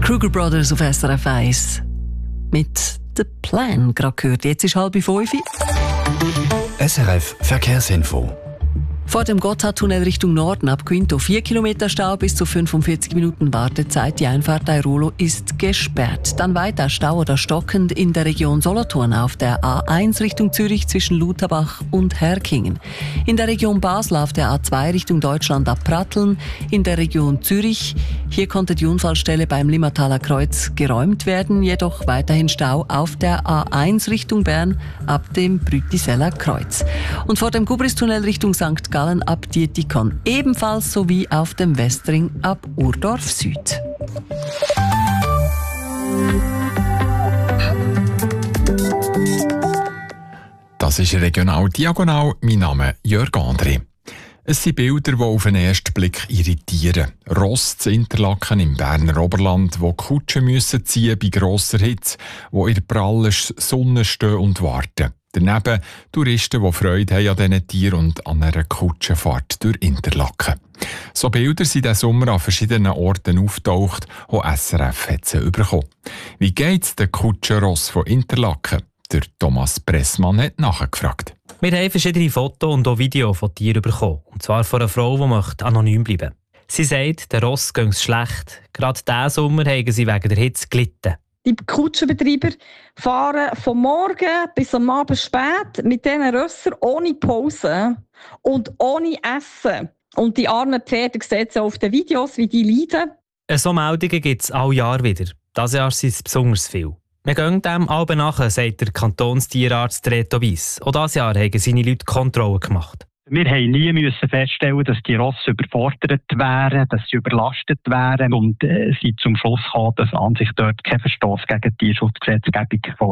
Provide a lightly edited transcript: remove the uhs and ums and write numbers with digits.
Kruger Brothers auf SRF 1 mit «The Plan» gerade gehört. Jetzt ist 4:30. SRF Verkehrsinfo. Vor dem Gotthardtunnel Richtung Norden ab Quinto 4 Kilometer Stau bis zu 45 Minuten Wartezeit. Die Einfahrt Airolo ist gesperrt. Dann weiter Stau oder stockend in der Region Solothurn auf der A1 Richtung Zürich zwischen Lutherbach und Herkingen. In der Region Basel auf der A2 Richtung Deutschland ab Pratteln. In der Region Zürich, hier konnte die Unfallstelle beim Limmertaler Kreuz geräumt werden, jedoch weiterhin Stau auf der A1 Richtung Bern ab dem Brütiseller Kreuz. Und vor dem Gubristunnel Richtung St. Gallen ab Dietikon ebenfalls sowie auf dem Westring ab Urdorf Süd. Das ist Regional Diagonal. Mein Name ist Jörg André. Es sind Bilder, die auf den ersten Blick irritieren. Ross zu Interlaken im Berner Oberland, wo Kutschen müssen ziehen bei grosser Hitze, wo in der prallen Sonne stehen und warten. Daneben Touristen, die Freude haben an diesen Tieren und an einer Kutschenfahrt durch Interlaken. So Bilder sind diesen Sommer an verschiedenen Orten auftaucht, wo SRF hat sie bekommen. Wie geht es den Kutschenross von Interlaken? Der Thomas Pressmann hat nachgefragt. Wir haben verschiedene Fotos und auch Videos von Tieren bekommen. Und zwar von einer Frau, die anonym bleiben möchte. Sie sagt, der Ross geht es schlecht. Gerade diesen Sommer haben sie wegen der Hitze gelitten. Die Kutschenbetreiber fahren vom Morgen bis am Abend spät mit diesen Rössern ohne Pause und ohne Essen. Und die armen Pferde sehen Sie auf den Videos, wie die leiden. So Meldungen gibt es alle Jahr wieder. Dieses Jahr sind es besonders viel. Wir gehen dem alle nachher, sagt der Kantonstierarzt Reto Weiss. Auch dieses Jahr haben seine Leute Kontrollen gemacht. Wir haben nie müssen feststellen, dass die Rosse überfordert wären, dass sie überlastet wären und sind zum Schluss gekommen, dass an sich dort kein Verstoß gegen die Tierschutzgesetzgebung vorliegt.